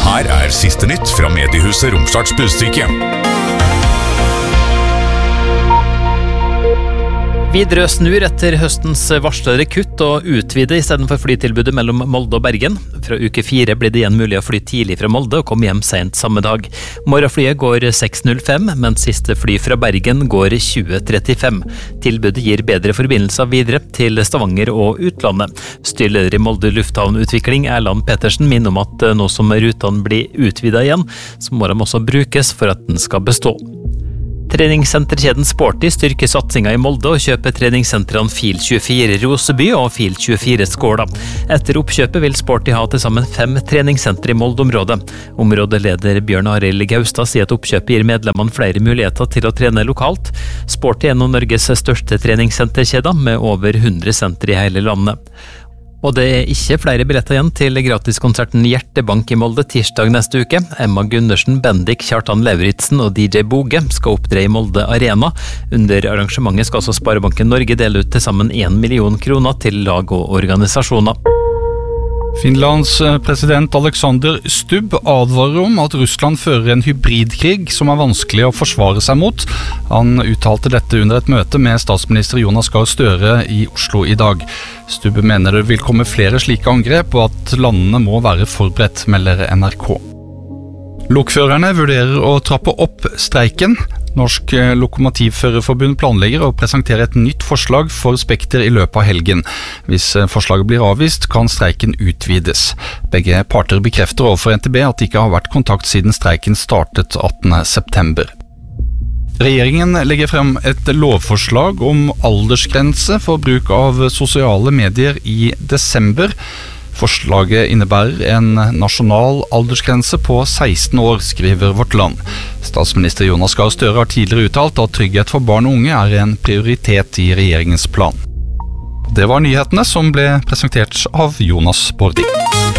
Her siste nytt fra mediehuset Romsdals Budstikke. Widerøe snur etter høstens varslede kutt og utvide I stedet for flytilbudet mellom Molde og Bergen. Fra uke 4 blir det igjen mulig å fly tidlig fra Molde og komme hjem sent samme dag. Morgenflyet går 6.05, mens siste fly fra Bergen går 20.35. Tilbudet gir bedre forbindelser videre til Stavanger og utlandet. Styreleder I Molde Lufthavnutvikling Erland Pettersen minner om at nå som rutene blir utvidet igjen, så må de også brukes for at den skal bestå. Treningssenterkjeden Sporty styrker satsingen I Molde og kjøper treningssentrene Fil24 Roseby og Fil24 Skåla. Etter oppkjøpet vil Sporty ha til sammen 5 treningssenter I Molde-området. Områdeleder Bjørn Arild Gaustad sier at oppkjøpet gir medlemmene flere muligheter til å trene lokalt. Sporty en av Norges største treningssenterkjeder med over 100 senter I hele landet. Og det ikke flere billetter igjen til gratiskonserten Hjertebank I Molde tirsdag neste uke. Emma Gundersen, Bendik, Kjartan Lauritzen og DJ Boge skal opptre I Molde Arena. Under arrangementet skal også Sparebanken Norge dele ut til sammen 1 million kroner til lag og organisasjoner. Finlands president Alexander Stubb advarer om at Russland fører en hybridkrig som vanskelig å forsvare seg mot. Han uttalte dette under et møte med statsminister Jonas Gahr Støre I Oslo I dag. Stubb mener det vil komme flere slike angrep og at landene må være forberedt, melder NRK. Lokførerne vurderer å trappe opp streiken. Norsk Lokomotivførerforbund planlegger å presentere et nytt forslag for Spekter I løpet av helgen. Hvis forslaget blir avvist, kan streiken utvides. Begge parter bekrefter overfor NTB at det ikke har vært kontakt siden streiken startet 18. september. Regjeringen legger frem et lovforslag om aldersgrense for bruk av sosiale medier I desember. Forslaget innebærer en nasjonal aldersgrense på 16 år, skriver Vårt Land. Statsminister Jonas Gahr Støre har tidligere uttalt at trygghet for barn og unge en prioritet I regjeringens plan. Det var nyhetene som ble presentert av Jonas Bordi.